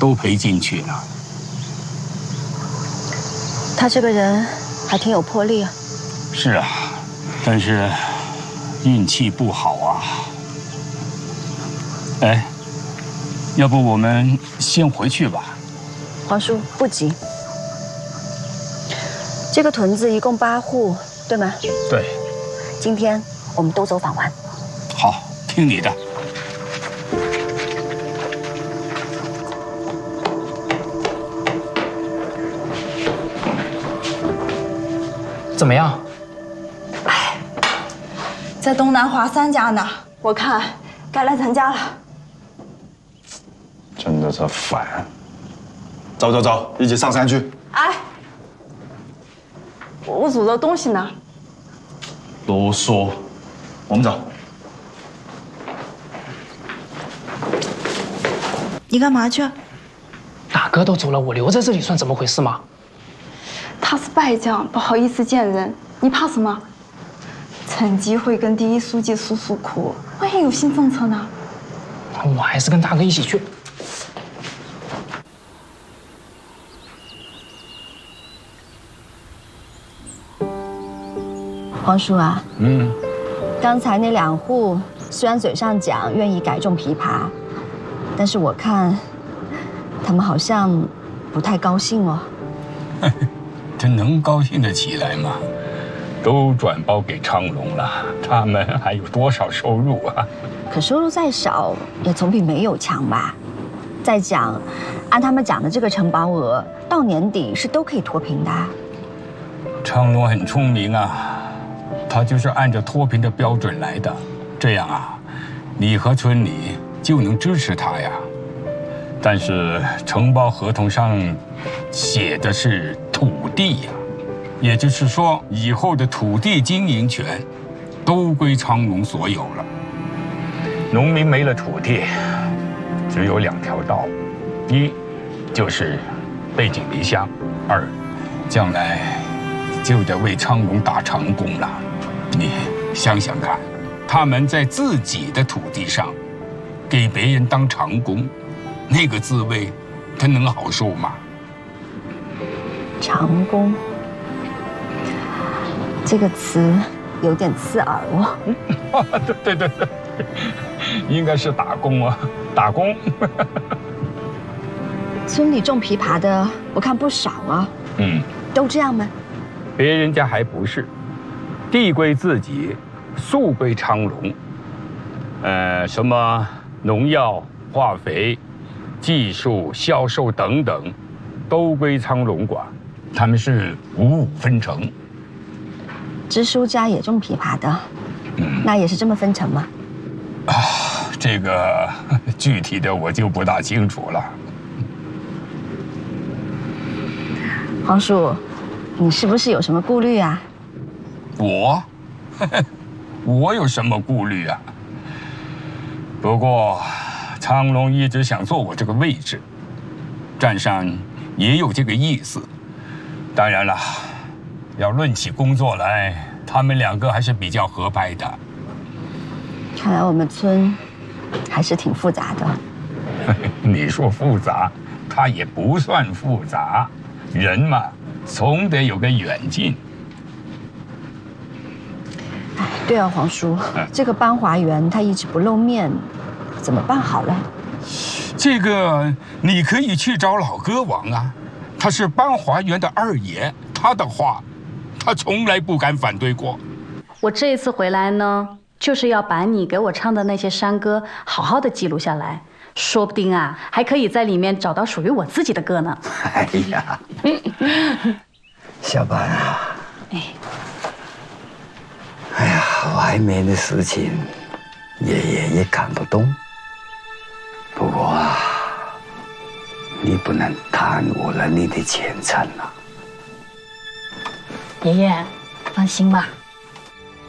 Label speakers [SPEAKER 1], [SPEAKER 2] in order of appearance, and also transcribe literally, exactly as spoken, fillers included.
[SPEAKER 1] 都赔进去了。
[SPEAKER 2] 他这个人还挺有魄力啊。
[SPEAKER 1] 是啊，但是运气不好啊。哎，要不我们先回去吧？
[SPEAKER 2] 皇叔不急，这个屯子一共八户，对吗？
[SPEAKER 1] 对。
[SPEAKER 2] 今天我们都走访完。
[SPEAKER 1] 好，听你的。
[SPEAKER 3] 怎么样？
[SPEAKER 4] 哎，在东南华三家呢，我看该来咱家了。
[SPEAKER 5] 真的是烦。走走走，一起上山去。
[SPEAKER 4] 哎，我我煮的东西呢？
[SPEAKER 5] 啰嗦，我们走。
[SPEAKER 4] 你干嘛去？
[SPEAKER 3] 大哥都走了，我留在这里算怎么回事吗？
[SPEAKER 4] 他是败将，不好意思见人，你怕什么？趁机会跟第一书记诉诉苦，万一有新政策呢？
[SPEAKER 3] 我还是跟大哥一起去。
[SPEAKER 2] 皇叔啊，
[SPEAKER 1] 嗯，
[SPEAKER 2] 刚才那两户虽然嘴上讲愿意改种枇杷，但是我看他们好像不太高兴哦。
[SPEAKER 1] 这能高兴得起来吗？都转包给昌隆了，他们还有多少收入啊？
[SPEAKER 2] 可收入再少，也总比没有强吧。再讲，按他们讲的这个承包额，到年底是都可以脱贫的。
[SPEAKER 1] 昌隆很聪明啊，他就是按照脱贫的标准来的。这样啊，你和村里就能支持他呀。但是承包合同上写的是土地呀，也就是说，以后的土地经营权都归昌隆所有了。农民没了土地，只有两条道：一就是背井离乡；二，将来就得为昌隆打长工了。你想想看，他们在自己的土地上给别人当长工，那个滋味，他能好受吗？
[SPEAKER 2] 长工这个词有点刺耳哦。
[SPEAKER 1] 对对对对，应该是打工啊，打工。
[SPEAKER 2] 村里种枇杷的，我看不少啊。
[SPEAKER 1] 嗯，
[SPEAKER 2] 都这样吗？
[SPEAKER 1] 别人家还不是，地归自己，树归昌隆。呃，什么农药、化肥、技术、销售等等，都归昌隆管，他们是五五分成。
[SPEAKER 2] 支书家也种枇杷的，嗯，那也是这么分成吗？
[SPEAKER 1] 啊，这个具体的我就不大清楚了。
[SPEAKER 2] 皇叔，你是不是有什么顾虑啊？
[SPEAKER 1] 我，我有什么顾虑啊？不过，昌隆一直想坐我这个位置，站上也有这个意思。当然了，要论起工作来，他们两个还是比较合拍的。
[SPEAKER 2] 看来我们村还是挺复杂的。
[SPEAKER 1] 你说复杂，它也不算复杂。人嘛，总得有个远近。
[SPEAKER 2] 哎，对啊，皇叔，这个班华园他一直不露面，怎么办好嘞？
[SPEAKER 1] 这个你可以去找老歌王啊，他是班华园的二爷，他的话，他从来不敢反对过。
[SPEAKER 6] 我这一次回来呢，就是要把你给我唱的那些山歌好好的记录下来。说不定啊，还可以在里面找到属于我自己的歌呢。
[SPEAKER 7] 哎呀，小班啊，哎，哎呀，外面的事情，爷爷也看不懂。不过啊，你不能耽误了你的前程啊。
[SPEAKER 8] 爷爷，放心吧。